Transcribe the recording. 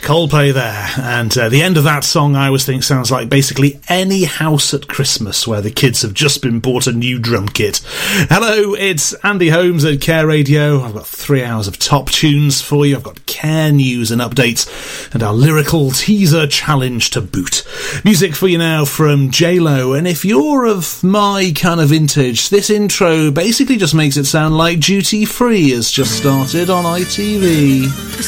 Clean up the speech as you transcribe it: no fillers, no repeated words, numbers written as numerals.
Coldplay there, and the end of that song I always think sounds like basically any house at Christmas where the kids have just been bought a new drum kit. Hello, it's Andy Holmes at Care Radio. I've got 3 hours of top tunes for you. I've got Care news and updates, and our lyrical teaser challenge to boot. Music for you now from J-Lo, and if you're of my kind of vintage, this intro basically just makes it sound like Duty Free has just started on ITV.